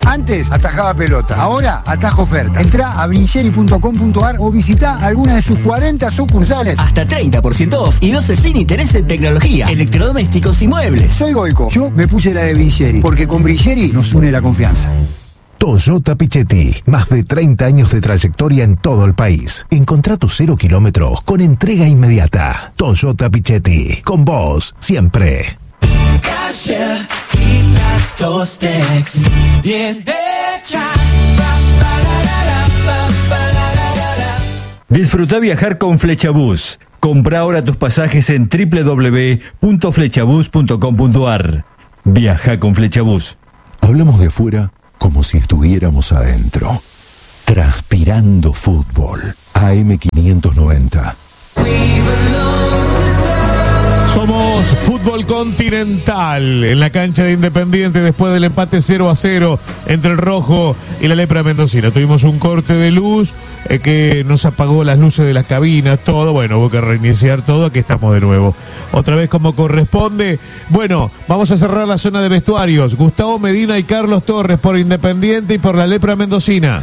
Antes atajaba pelota, ahora atajo oferta. Entrá a Brincheri.com.ar o visitá alguna de sus 40 sucursales. Hasta 30% off y 12 sin interés en tecnología, electrodomésticos y muebles. Soy Goico, yo me puse la de Brincheri, porque con Brincheri nos une la confianza. Toyota Pichetti, más de 30 años de trayectoria en todo el país. Encontrá tus 0 kilómetros con entrega inmediata. Toyota Pichetti, con vos siempre. Galletitas Tostex, bien hechas. Disfruta viajar con Flechabús. Compra ahora tus pasajes en www.flechabús.com.ar. Viaja con Flechabús. Hablamos de afuera como si estuviéramos adentro. Transpirando fútbol. AM590. Somos Fútbol Continental en la cancha de Independiente después del empate 0-0 entre el Rojo y la Lepra Mendocina. Tuvimos un corte de luz que nos apagó las luces de las cabinas, todo. Bueno, hubo que reiniciar todo, aquí estamos de nuevo. Otra vez como corresponde. Bueno, vamos a cerrar la zona de vestuarios. Gustavo Medina y Carlos Torres por Independiente y por la Lepra Mendocina.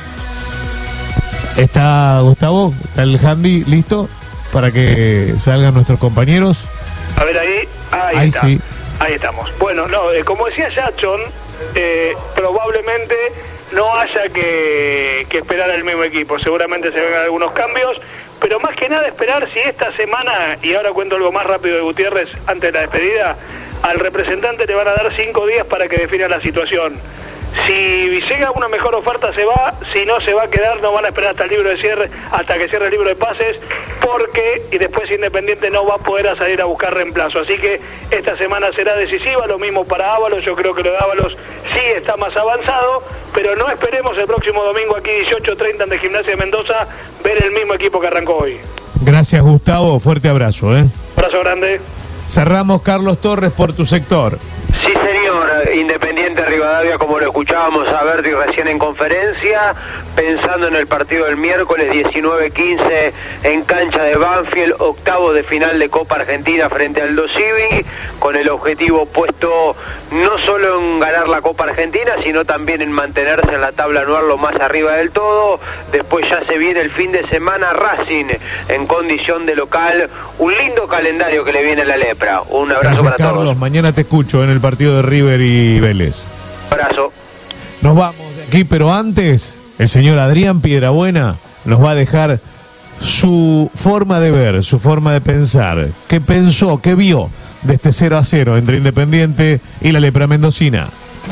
¿Está Gustavo? ¿Está el handy listo para que salgan nuestros compañeros? A ver ahí está. Sí. Ahí estamos. Bueno, no, como decía Jackson, probablemente no haya que esperar al mismo equipo. Seguramente se vengan algunos cambios, pero más que nada esperar si esta semana, y ahora cuento algo más rápido de Gutiérrez antes de la despedida, al representante le van a dar 5 días para que defina la situación. Si llega una mejor oferta se va, si no se va a quedar, no van a esperar hasta el libro de cierre, hasta que cierre el libro de pases, porque y después Independiente no va a poder salir a buscar reemplazo. Así que esta semana será decisiva, lo mismo para Ábalos. Yo creo que lo de Ábalos sí está más avanzado, pero no esperemos el próximo domingo aquí 18:30 ante Gimnasia de Mendoza ver el mismo equipo que arrancó hoy. Gracias, Gustavo, fuerte abrazo. Abrazo grande. Cerramos, Carlos Torres, por tu sector. Sí, señor. Independiente Rivadavia, como lo escuchábamos a Berti recién en conferencia, pensando en el partido del miércoles 19-15 en cancha de Banfield, octavo de final de Copa Argentina frente al Aldo Civi, con el objetivo puesto no solo en ganar la Copa Argentina, sino también en mantenerse en la tabla anual lo más arriba del todo. Después ya se viene el fin de semana Racing en condición de local. Un lindo calendario que le viene a la Lepra. Un abrazo. Gracias, para Carlos. todos. Mañana te escucho en el partido de River y Vélez. Abrazo. Nos vamos de aquí, pero antes el señor Adrián Piedrabuena nos va a dejar su forma de ver, su forma de pensar, qué pensó, qué vio de este 0-0 entre Independiente y la Lepra Mendocina.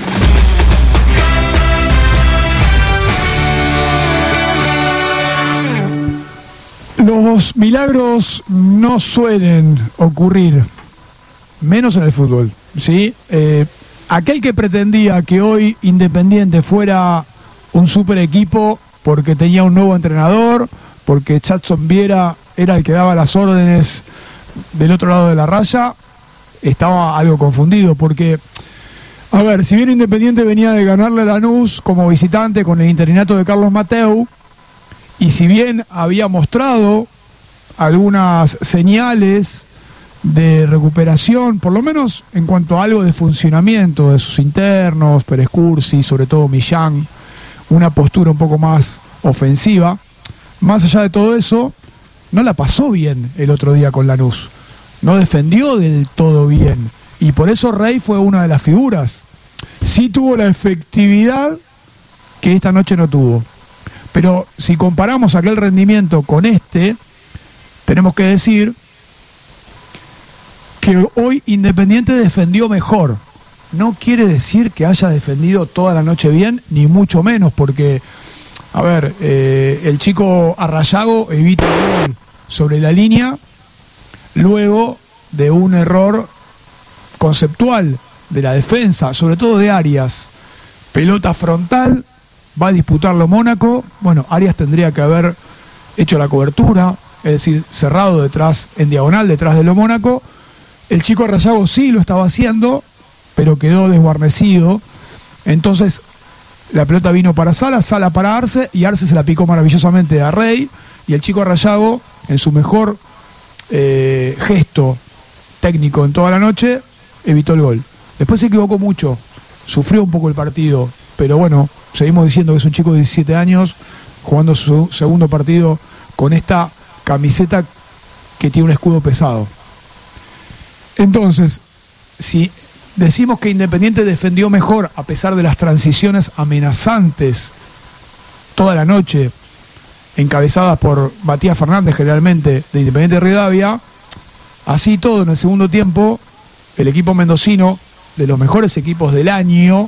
Los milagros no suelen ocurrir, menos en el fútbol, ¿sí? Aquel que pretendía que hoy Independiente fuera un super equipo porque tenía un nuevo entrenador, porque Jackson Viera era el que daba las órdenes del otro lado de la raya, estaba algo confundido, porque, a ver, si bien Independiente venía de ganarle a Lanús como visitante con el interinato de Carlos Mateu, y si bien había mostrado algunas señales de recuperación, por lo menos en cuanto a algo de funcionamiento de sus internos, Pérez Cursi, sobre todo Millán, una postura un poco más ofensiva, más allá de todo eso, no la pasó bien el otro día con Lanús, no defendió del todo bien, y por eso Rey fue una de las figuras. Sí tuvo la efectividad que esta noche no tuvo. Pero si comparamos aquel rendimiento con este, tenemos que decir que hoy Independiente defendió mejor. No quiere decir que haya defendido toda la noche bien, ni mucho menos, porque, a ver, el chico Arrayago evita el gol sobre la línea, luego de un error conceptual de la defensa, sobre todo de Arias. Pelota frontal, va a disputarlo Mónaco. Bueno, Arias tendría que haber hecho la cobertura, es decir, cerrado detrás, en diagonal detrás de lo Mónaco. El chico Arrayago sí lo estaba haciendo, pero quedó desguarnecido. Entonces la pelota vino para Sala para Arce, y Arce se la picó maravillosamente a Rey, y el chico Arrayago, en su mejor gesto técnico en toda la noche, evitó el gol. Después se equivocó mucho, sufrió un poco el partido, pero bueno, seguimos diciendo que es un chico de 17 años jugando su segundo partido con esta camiseta que tiene un escudo pesado. Entonces, si decimos que Independiente defendió mejor a pesar de las transiciones amenazantes toda la noche, encabezadas por Matías Fernández generalmente de Independiente de Rivadavia, así todo en el segundo tiempo, el equipo mendocino, de los mejores equipos del año,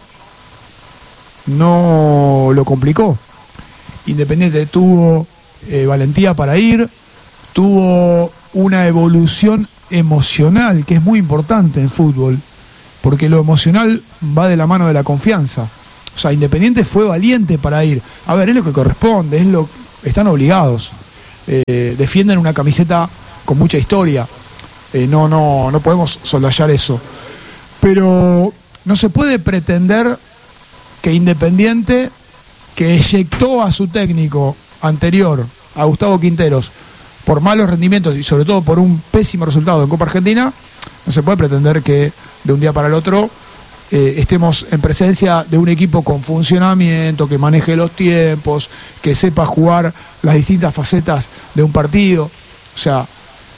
no lo complicó. Independiente tuvo valentía para ir, tuvo una evolución emocional que es muy importante en fútbol, porque lo emocional va de la mano de la confianza. O sea, Independiente fue valiente para ir. A ver, es lo que corresponde, están obligados. Defienden una camiseta con mucha historia. No podemos soslayar eso. Pero no se puede pretender que Independiente, que eyectó a su técnico anterior, a Gustavo Quinteros, por malos rendimientos y sobre todo por un pésimo resultado en Copa Argentina, no se puede pretender que de un día para el otro estemos en presencia de un equipo con funcionamiento, que maneje los tiempos, que sepa jugar las distintas facetas de un partido. O sea,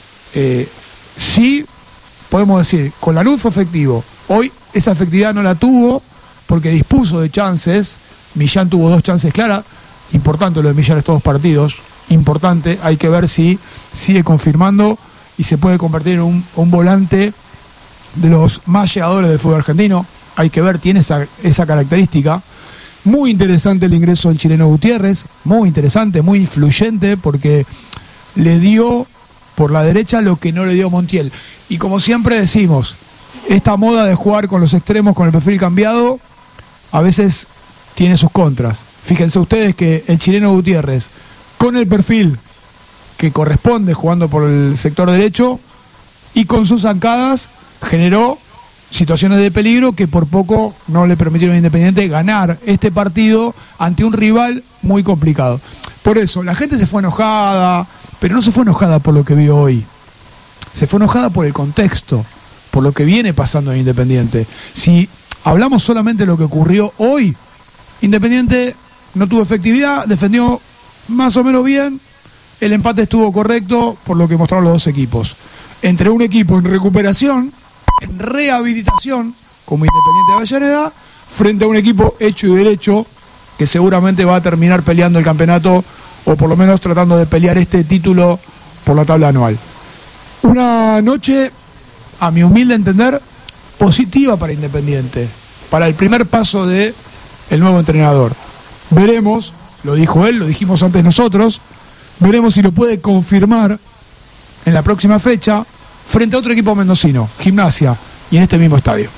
sí podemos decir, con Lanús fue efectivo. Hoy esa efectividad no la tuvo porque dispuso de chances. Millán tuvo 2 chances claras. Importante lo de Millán estos 2 partidos. Importante, hay que ver si sigue confirmando y se puede convertir en un volante de los más llegadores del fútbol argentino. Hay que ver, tiene esa característica. Muy interesante el ingreso del chileno Gutiérrez, muy interesante, muy influyente, porque le dio por la derecha lo que no le dio Montiel. Y como siempre decimos, esta moda de jugar con los extremos, con el perfil cambiado, a veces tiene sus contras. Fíjense ustedes que el chileno Gutiérrez, con el perfil que corresponde jugando por el sector derecho y con sus zancadas, generó situaciones de peligro que por poco no le permitieron a Independiente ganar este partido ante un rival muy complicado. Por eso, la gente se fue enojada, pero no se fue enojada por lo que vio hoy. Se fue enojada por el contexto, por lo que viene pasando en Independiente. Si hablamos solamente de lo que ocurrió hoy, Independiente no tuvo efectividad, defendió más o menos bien, el empate estuvo correcto por lo que mostraron los dos equipos. Entre un equipo en recuperación, en rehabilitación, como Independiente de Avellaneda, frente a un equipo hecho y derecho que seguramente va a terminar peleando el campeonato, o por lo menos tratando de pelear este título por la tabla anual. Una noche, a mi humilde entender, positiva para Independiente, para el primer paso de el nuevo entrenador. Veremos, lo dijo él, lo dijimos antes nosotros, veremos si lo puede confirmar en la próxima fecha frente a otro equipo mendocino, Gimnasia, y en este mismo estadio.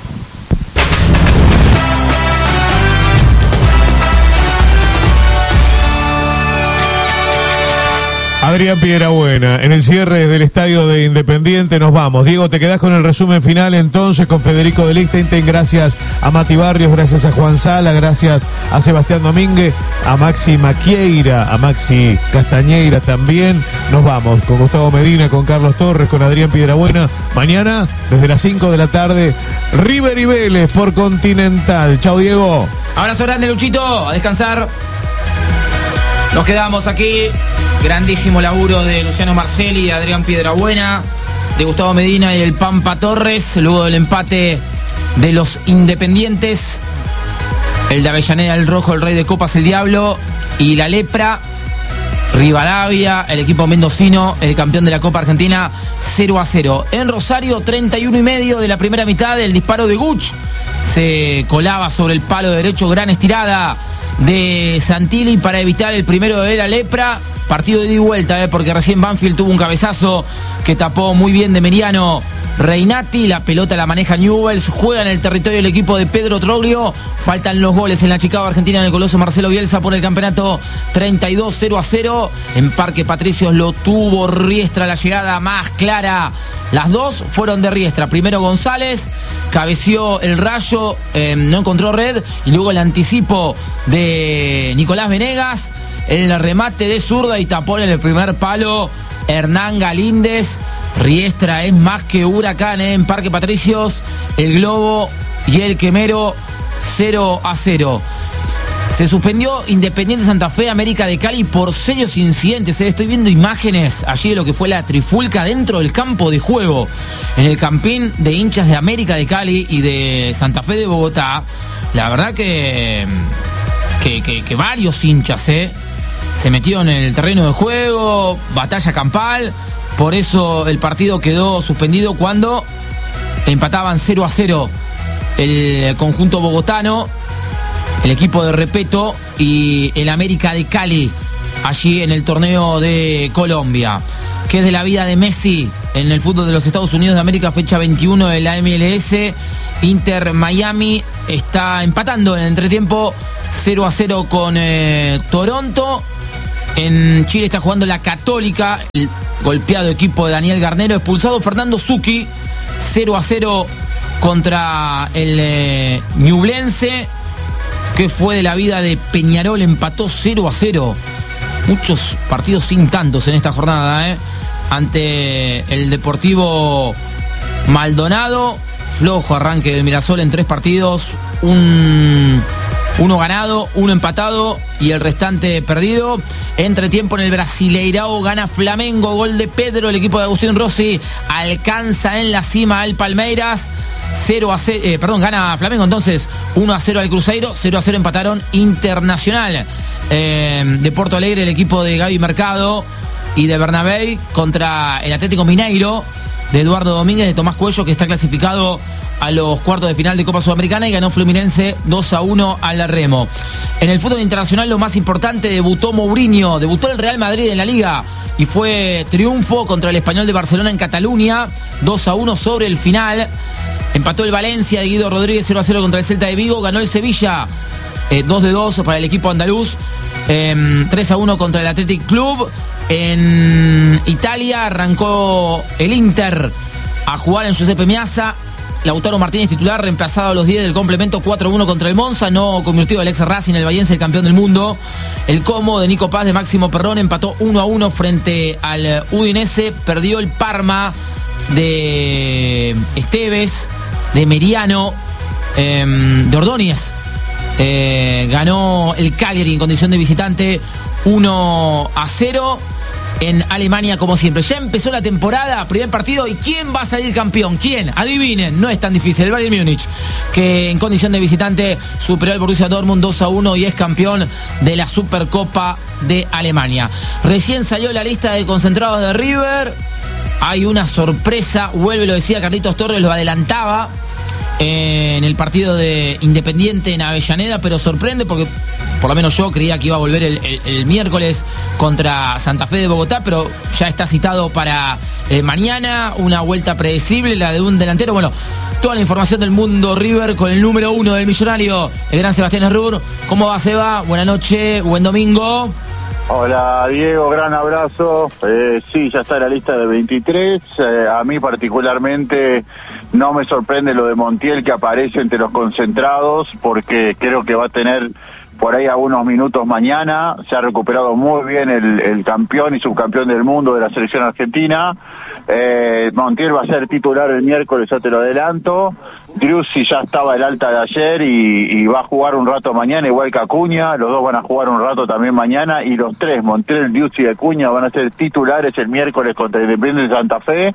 Adrián Piedrabuena, en el cierre del estadio de Independiente nos vamos. Diego, te quedás con el resumen final entonces con Federico de Lichtenstein. Gracias a Mati Barrios, gracias a Juan Sala, gracias a Sebastián Domínguez, a Maxi Maquieira, a Maxi Castañeira también. Nos vamos con Gustavo Medina, con Carlos Torres, con Adrián Piedrabuena. Mañana, desde las 5 de la tarde, River y Vélez por Continental. Chau, Diego. Abrazo grande, Luchito. A descansar. Nos quedamos aquí. Grandísimo laburo de Luciano Marcelli, de Adrián Piedrabuena, de Gustavo Medina y el Pampa Torres, luego del empate de los Independientes, el de Avellaneda, el Rojo, el Rey de Copas, el Diablo, y la Lepra, Rivadavia, el equipo mendocino, el campeón de la Copa Argentina, 0-0. En Rosario, 31:30 de la primera mitad, el disparo de Guch se colaba sobre el palo derecho, gran estirada de Santilli para evitar el primero de la Lepra. Partido de ida y vuelta, porque recién Banfield tuvo un cabezazo que tapó muy bien de Meriano Reinati. La pelota la maneja Newell's, juega en el territorio del equipo de Pedro Troglio. Faltan los goles en la Chicago Argentina, en el Coloso Marcelo Bielsa por el campeonato. 32-0-0. En Parque Patricios lo tuvo Riestra, la llegada más clara. Las dos fueron de Riestra. Primero González, cabeció el Rayo, no encontró red. Y luego el anticipo de Nicolás Venegas, el remate de zurda y tapó en el primer palo Hernán Galíndez. Riestra es más que huracán en Parque Patricios. El Globo y el Quemero, 0-0. Se suspendió Independiente Santa Fe, América de Cali por serios incidentes. Estoy viendo imágenes allí de lo que fue la trifulca dentro del campo de juego, en el campín de hinchas de América de Cali y de Santa Fe de Bogotá. La verdad que varios hinchas se metieron en el terreno de juego, batalla campal. Por eso el partido quedó suspendido cuando empataban 0-0 el conjunto bogotano, el equipo de Repeto y el América de Cali, allí en el torneo de Colombia. ¿Qué es de la vida de Messi en el fútbol de los Estados Unidos de América? Fecha 21 de la MLS. Inter Miami está empatando en el entretiempo 0-0 con Toronto. En Chile está jugando la Católica, el golpeado equipo de Daniel Garnero. Expulsado Fernando Zucchi, 0-0 contra el Ñublense. ¿Qué fue de la vida de Peñarol? Empató 0-0. Muchos partidos sin tantos en esta jornada, ante el Deportivo Maldonado. Flojo arranque del Mirasol en 3 partidos. Uno ganado, 1 empatado y el restante perdido. Entretiempo en el Brasileirao, gana Flamengo, gol de Pedro, el equipo de Agustín Rossi alcanza en la cima al Palmeiras. 0-0, gana Flamengo entonces 1-0 al Cruzeiro, 0-0 empataron Internacional. De Porto Alegre, el equipo de Gaby Mercado y de Bernabéu contra el Atlético Mineiro de Eduardo Domínguez, de Tomás Cuello, que está clasificado a los cuartos de final de Copa Sudamericana, y ganó Fluminense 2-1 al Remo. En el fútbol internacional, lo más importante, debutó Mourinho, debutó el Real Madrid en la Liga y fue triunfo contra el Español de Barcelona en Cataluña, 2-1 sobre el final. Empató el Valencia de Guido Rodríguez 0-0 contra el Celta de Vigo, ganó el Sevilla 2-2 para el equipo andaluz, 3-1 contra el Athletic Club. En Italia arrancó el Inter a jugar en Giuseppe Meazza. Lautaro Martínez titular, reemplazado a los 10 del complemento, 4-1 contra el Monza. No convirtió el ex Racing, el Vallense, el campeón del mundo. El Como de Nico Paz, de Máximo Perrón, empató 1-1 frente al Udinese. Perdió el Parma de Esteves, de Meriano, de Ordóñez. Ganó el Cagliari en condición de visitante 1-0. En Alemania, como siempre. Ya empezó la temporada, primer partido. ¿Y quién va a salir campeón? ¿Quién? Adivinen, no es tan difícil. El Bayern Múnich, que en condición de visitante superó al Borussia Dortmund 2-1 y es campeón de la Supercopa de Alemania. Recién salió la lista de concentrados de River. Hay una sorpresa, vuelve, lo decía Carlitos Torres, lo adelantaba en el partido de Independiente en Avellaneda, pero sorprende porque por lo menos yo creía que iba a volver el miércoles contra Santa Fe de Bogotá, pero ya está citado para mañana. Una vuelta predecible, la de un delantero. Bueno, toda la información del mundo River con el número 1 del millonario, el gran Sebastián Errur. ¿Cómo va, Seba? Buenas noches, buen domingo. Hola Diego, gran abrazo. Sí, ya está la lista de 23. A mí particularmente no me sorprende lo de Montiel, que aparece entre los concentrados, porque creo que va a tener por ahí algunos minutos mañana. Se ha recuperado muy bien el campeón y subcampeón del mundo de la selección argentina. Montiel va a ser titular el miércoles, ya te lo adelanto. Driussi ya estaba el alta de ayer y va a jugar un rato mañana, igual que Acuña. Los dos van a jugar un rato también mañana, y los tres, Montiel, Driussi y Acuña, van a ser titulares el miércoles contra el Independiente de Santa Fe.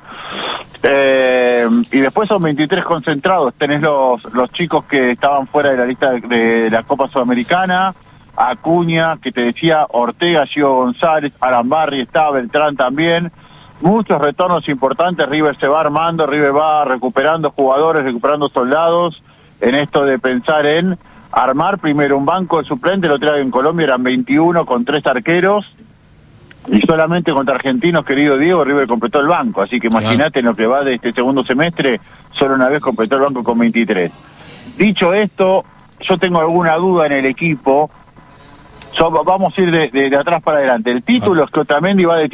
Y después son 23 concentrados. Tenés los chicos que estaban fuera de la lista de la Copa Sudamericana. Acuña, que te decía, Ortega, Gio González, Arambarri está, Beltrán también. Muchos retornos importantes. River se va armando, River va recuperando jugadores, recuperando soldados, en esto de pensar en armar primero un banco de suplentes. Lo otro en Colombia eran 21 con 3 arqueros, y solamente contra Argentinos, querido Diego, River completó el banco. Así que imagínate, en lo que va de este segundo semestre, solo una vez completó el banco con 23. Dicho esto, yo tengo alguna duda en el equipo. Vamos a ir de atrás para adelante. El título es que Otamendi va de